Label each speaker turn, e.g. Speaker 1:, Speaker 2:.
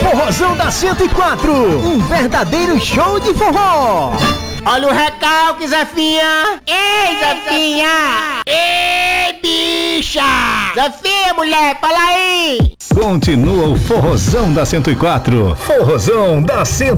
Speaker 1: Forrozão da 104, um verdadeiro show de forró.
Speaker 2: Olha o recalque, Zefinha. Ei, Zefinha. Ei, bicha. Zefinha, mulher, fala aí.
Speaker 1: Continua o Forrozão da 104. Forrozão da 104.